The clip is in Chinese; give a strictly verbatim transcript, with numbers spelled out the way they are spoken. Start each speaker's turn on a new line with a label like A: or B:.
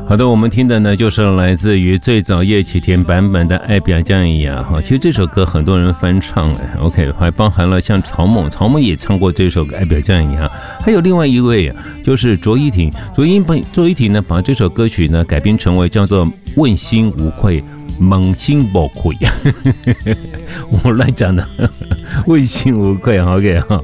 A: 好的，我们听的呢就是来自于最早叶启田版本的《爱表酱一样》哈。其实这首歌很多人翻唱哎 ，OK， 还包含了像曹猛，曹猛也唱过这首《爱表酱一样》，还有另外一位就是卓依婷，卓依卓依婷呢把这首歌曲呢改编成为叫做《问心无愧》。问心无愧，我乱讲的，问心无愧 ，OK 哈。